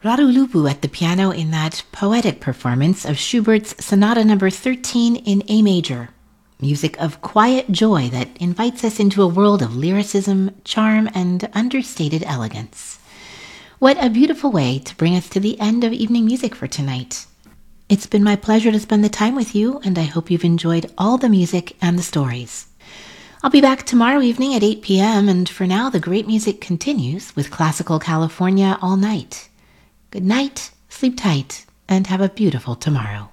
Raru Lupu at the piano in that poetic performance of Schubert's Sonata No. 13 in A major. Music of quiet joy that invites us into a world of lyricism, charm, and understated elegance. What a beautiful way to bring us to the end of evening music for tonight. It's been my pleasure to spend the time with you, and I hope you've enjoyed all the music and the stories. I'll be back tomorrow evening at 8 p.m., and for now, the great music continues with Classical California all night. Good night, sleep tight, and have a beautiful tomorrow.